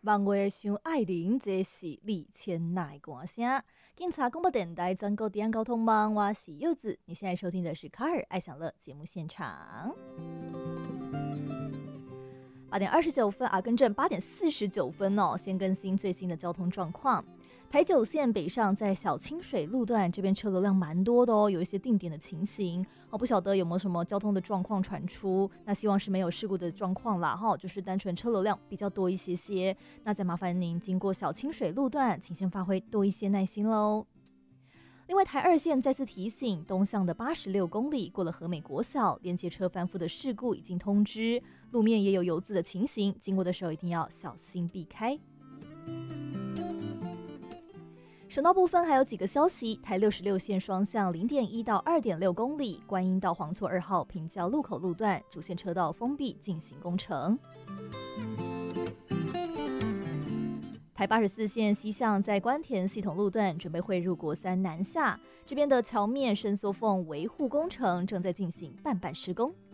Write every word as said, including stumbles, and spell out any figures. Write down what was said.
望月想爱玲，这是李千奈歌声。警察广播电台全国治安交通网，我是柚子。你现在收听的是卡尔爱享乐节目现场。八点二十九分啊，更正八点四十九分哦。先更新最新的交通状况。台九线北上在小清水路段这边车流量蛮多的哦，有一些定点的情形哦，不晓得有没有什么交通的状况传出？那希望是没有事故的状况啦哈，就是单纯车流量比较多一些些。那再麻烦您经过小清水路段，请先发挥多一些耐心喽。另外，台二线再次提醒，东向的八十六公里过了和美国小，连接车翻覆的事故已经通知，路面也有油渍的情形，经过的时候一定要小心避开。省道部分还有几个消息，台六十六线双向 零点一 到 二点六 公里，观音到黄厝二号平交路口路段主线车道封闭进行工程。台八十四线西向在关田系统路段准备汇入国三南下，这边的桥面伸缩缝维护工程正在进行半半施工。